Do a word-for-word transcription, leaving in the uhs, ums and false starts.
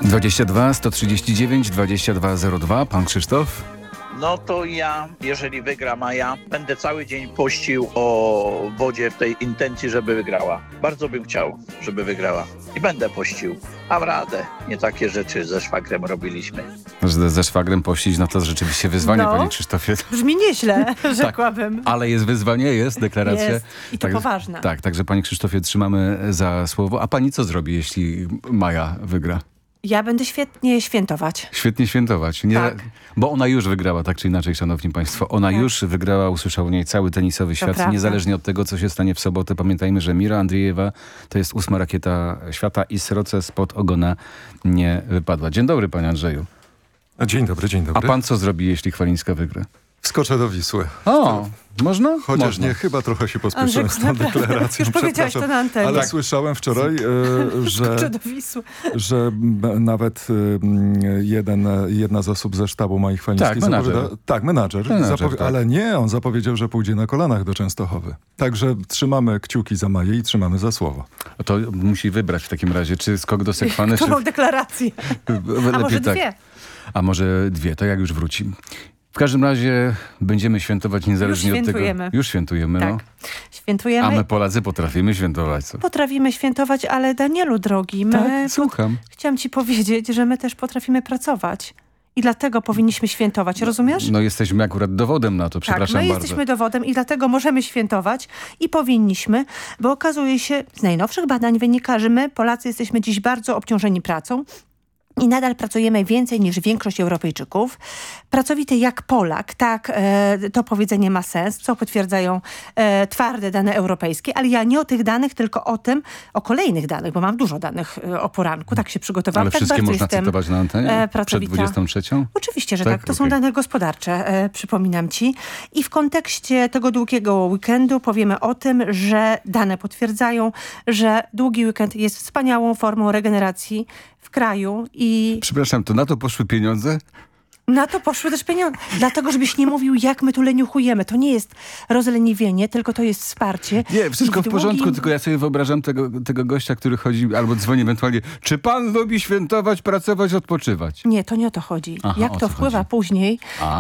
dwadzieścia dwa sto trzydzieści dziewięć dwadzieścia dwa zero dwa. Pan Krzysztof? No to ja, jeżeli wygra Maja, będę cały dzień pościł o wodzie w tej intencji, żeby wygrała. Bardzo bym chciał, żeby wygrała. I będę pościł. Mam radę. Nie takie rzeczy ze szwagrem robiliśmy. Że ze szwagrem pościć, no to rzeczywiście wyzwanie, No. panie Krzysztofie. Brzmi nieźle, rzekłabym. Ale jest wyzwanie, jest deklaracja. Jest. I to poważna. Tak, także panie Krzysztofie, trzymamy za słowo. A pani co zrobi, jeśli Maja wygra? Ja będę świetnie świętować. Świetnie świętować. Nie, Tak. Bo ona już wygrała, tak czy inaczej, szanowni państwo. Ona Tak. już wygrała, usłyszał w niej cały tenisowy świat. prawda. Niezależnie od tego, co się stanie w sobotę. Pamiętajmy, że Mira Andriejewa to jest ósma rakieta świata i sroce spod ogona nie wypadła. Dzień dobry, panie Andrzeju. Dzień dobry, dzień A dobry. pan co zrobi, jeśli Chwalińska wygra? Wskoczę do Wisły. O, można? Chociaż Można. nie, chyba trochę się pospieszyłem Andrzejku, z tą naprawdę. deklaracją. Już powiedziałeś to na antenie. Ale Tak. słyszałem wczoraj, e, Skoczę że, do Wisły. że m, nawet m, jeden, jedna z osób ze sztabu Mai Chwalińskiej Tak, menadżer. zapowiada... Tak, menadżer. Menadżer, zapowi- tak. Ale nie, on zapowiedział, że pójdzie na kolanach do Częstochowy. Także trzymamy kciuki za Maję i trzymamy za słowo. To musi wybrać w takim razie, czy skok do sekwany, czy... Którą deklarację? A może tak. dwie? A może dwie, to jak już wróci. W każdym razie będziemy świętować niezależnie Już od tego. świętujemy. Już świętujemy. No. Tak. Świętujemy. A my Polacy potrafimy świętować. Co? Potrafimy świętować, ale Danielu drogi, my... Tak, słucham. Chciałam ci powiedzieć, że my też potrafimy pracować. I dlatego powinniśmy świętować, rozumiesz? No jesteśmy akurat dowodem na to, Tak, przepraszam my bardzo. jesteśmy dowodem i dlatego możemy świętować i powinniśmy, bo okazuje się, z najnowszych badań wynika, że my, Polacy, jesteśmy dziś bardzo obciążeni pracą. I nadal pracujemy więcej niż większość Europejczyków. Pracowity jak Polak, tak, e, to powiedzenie ma sens, co potwierdzają e, twarde dane europejskie, ale ja nie o tych danych, tylko o tym, o kolejnych danych, bo mam dużo danych e, o poranku, tak się przygotowałam. Ale tak wszystkie bardzo można jestem, cytować na antenie? e, Przed pracowita. dwudziestą trzecią? Oczywiście, że Tak? tak. To są Okej. dane gospodarcze, e, przypominam ci. I w kontekście tego długiego weekendu powiemy o tym, że dane potwierdzają, że długi weekend jest wspaniałą formą regeneracji w kraju i Przepraszam, to na to poszły pieniądze? na to poszły też pieniądze. Dlatego, żebyś nie mówił, jak my tu leniuchujemy. To nie jest rozleniwienie, tylko to jest wsparcie. Nie, wszystko I w porządku, długim- tylko ja sobie wyobrażam tego, tego gościa, który chodzi albo dzwoni ewentualnie. Czy pan lubi świętować, pracować, odpoczywać? Nie, to nie o to chodzi. Aha, jak o to co wpływa chodzi? później A.